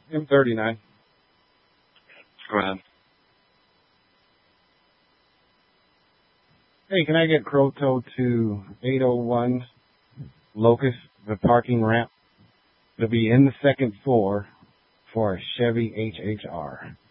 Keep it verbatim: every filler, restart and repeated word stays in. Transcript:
M thirty-nine. Go ahead. Hey, can I get Croto to eight oh one Locust, the parking ramp? It'll be in the second floor for a Chevy H H R.